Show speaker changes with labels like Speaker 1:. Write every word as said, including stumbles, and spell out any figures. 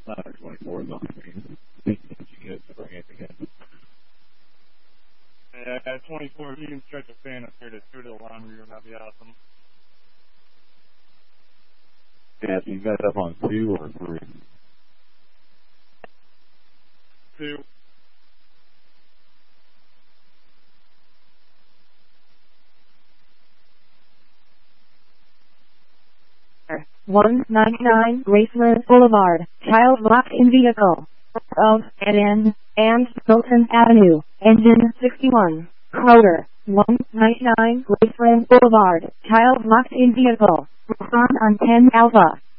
Speaker 1: Uh, twenty-four is on screen. Think that you get to bring it again.
Speaker 2: Yeah, at twenty-four, if you can stretch a fan up here to two to the laundry room, that'd be awesome.
Speaker 1: Yeah, so you got it up on two or three?
Speaker 2: Two.
Speaker 3: one ninety-nine Graceland Boulevard, child locked in vehicle. Of, and in, and Milton Avenue, engine sixty-one. Kroger, one ninety-nine Graceland Boulevard, child locked in vehicle. Respond on ten Alpha.